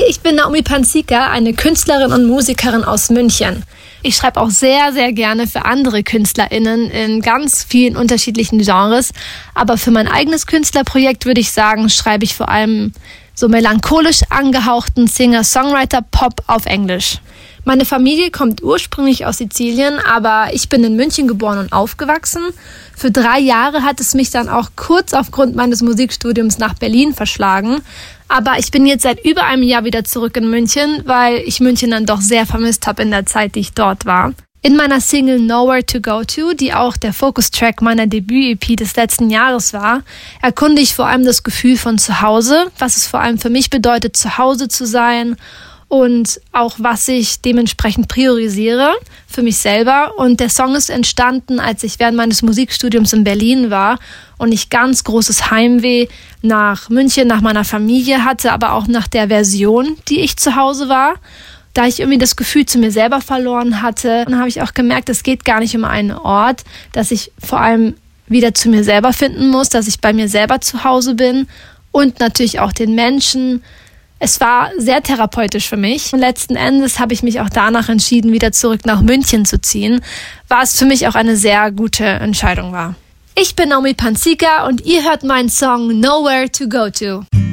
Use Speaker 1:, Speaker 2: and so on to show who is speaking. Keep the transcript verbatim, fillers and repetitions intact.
Speaker 1: ich bin Naomi Panzica, eine Künstlerin und Musikerin aus München. Ich schreibe auch sehr, sehr gerne für andere KünstlerInnen in ganz vielen unterschiedlichen Genres. Aber für mein eigenes Künstlerprojekt würde ich sagen, schreibe ich vor allem so melancholisch angehauchten Singer-Songwriter-Pop auf Englisch. Meine Familie kommt ursprünglich aus Sizilien, aber ich bin in München geboren und aufgewachsen. Für drei Jahre hat es mich dann auch kurz aufgrund meines Musikstudiums nach Berlin verschlagen. Aber ich bin jetzt seit über einem Jahr wieder zurück in München, weil ich München dann doch sehr vermisst habe in der Zeit, die ich dort war. In meiner Single Nowhere to Go To, die auch der Fokustrack meiner Debüt-E P des letzten Jahres war, erkunde ich vor allem das Gefühl von zu Hause, was es vor allem für mich bedeutet, zu Hause zu sein und auch was ich dementsprechend priorisiere für mich selber. Und der Song ist entstanden, als ich während meines Musikstudiums in Berlin war und ich ganz großes Heimweh nach München, nach meiner Familie hatte, aber auch nach der Version, die ich zu Hause war. Da ich irgendwie das Gefühl zu mir selber verloren hatte, dann habe ich auch gemerkt, es geht gar nicht um einen Ort, dass ich vor allem wieder zu mir selber finden muss, dass ich bei mir selber zu Hause bin und natürlich auch den Menschen. Es war sehr therapeutisch für mich. Und letzten Endes habe ich mich auch danach entschieden, wieder zurück nach München zu ziehen, was für mich auch eine sehr gute Entscheidung war. Ich bin Naomi Panzica und ihr hört meinen Song Nowhere to Go To.